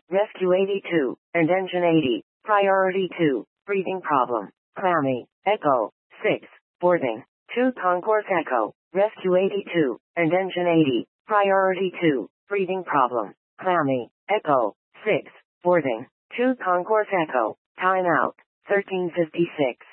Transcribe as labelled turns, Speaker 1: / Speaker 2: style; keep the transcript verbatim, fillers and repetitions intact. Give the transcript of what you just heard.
Speaker 1: Rescue eighty-two, and Engine eighty, Priority two, breathing problem, clammy, Echo, six, boarding, two Concourse Echo, Rescue eighty-two, and Engine eighty, Priority two, breathing problem, clammy, Echo, six, boarding, two Concourse Echo, time out, thirteen fifty-six.